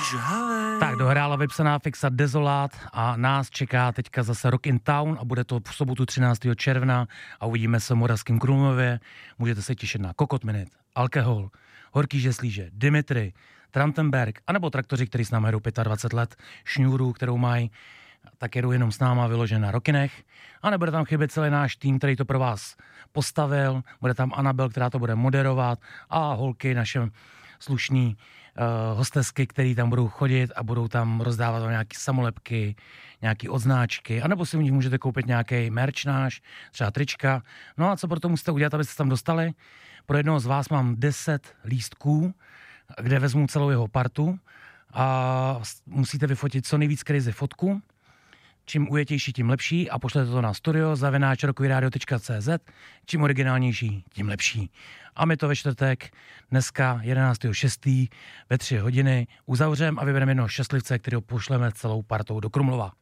Tak dohrála vypsaná Fixa Desolát a nás čeká teďka zase Rock in Town a bude to v sobotu 13. června a uvidíme se v Moravském Krumlově. Můžete se těšit na Kokot Minute, Alkohol, Horký žeslíže, Dimitri, Trantenberg, anebo Traktoři, který s námi jedou 25 let, Šňůru, kterou mají, tak jedou jenom s náma vyložen na Rokinech. A nebude tam chybět celý náš tým, který to pro vás postavil. Bude tam Anabel, která to bude moderovat a holky, naše slušný hostesky, který tam budou chodit a budou tam rozdávat nějaké samolepky, nějaké odznáčky, anebo si u nich můžete koupit nějaký merch náš, třeba trička. No a co pro to musíte udělat, abyste se tam dostali? Pro jednoho z vás mám 10 lístků, kde vezmu celou jeho partu a musíte vyfotit co nejvíc crazy fotku. Čím ujetější, tím lepší a pošlete to na studio@rockyradio.cz. Čím originálnější, tím lepší. A my to ve čtvrtek, dneska 11.6. ve 3 hodiny uzavřem a vybereme jednoho šťastlivce, kterého pošleme celou partou do Krumlova.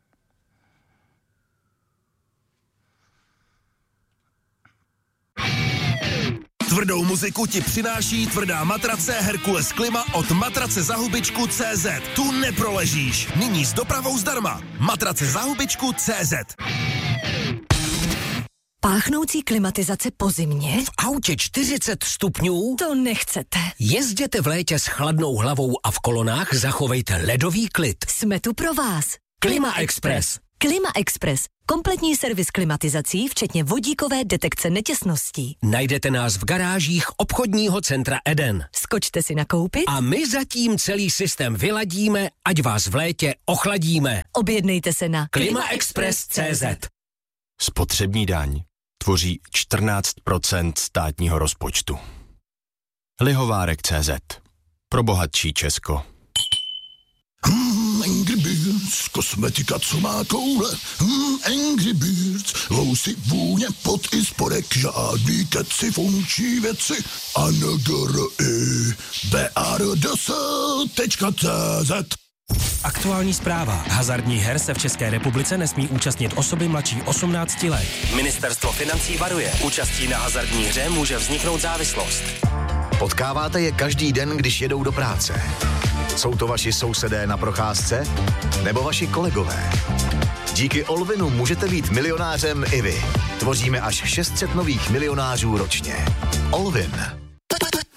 Tvrdou muziku ti přináší tvrdá matrace Herkules Klima od matracezahubičku.cz. Tu neproležíš. Nyní s dopravou zdarma. Matracezahubičku.cz. Páchnoucí klimatizace po zimě? V autě 40 stupňů? To nechcete. Jezděte v létě s chladnou hlavou a v kolonách zachovejte ledový klid. Jsme tu pro vás. Klima Express. Klima Express. Kompletní servis klimatizací, včetně vodíkové detekce netěsností. Najdete nás v garážích obchodního centra Eden. Skočte si nakoupit a my zatím celý systém vyladíme, ať vás v létě ochladíme. Objednejte se na klimaexpress.cz. Spotřební daň tvoří 14% státního rozpočtu. Lihovárek.cz. Pro bohatší Česko. Angry Birds, kosmetika, co má koule. Angry Birds, lousy, vůně, pot i spodek, žádný keci, funkční věci. BARDS.cz. Aktuální zpráva. Hazardních her se v České republice nesmí účastnit osoby mladší 18 let. Ministerstvo financí varuje. Účastí na hazardní hře může vzniknout závislost. Potkáváte je každý den, když jedou do práce. Jsou to vaši sousedé na procházce? Nebo vaši kolegové? Díky Olvinu můžete být milionářem i vy. Tvoříme až 600 nových milionářů ročně. Olvin.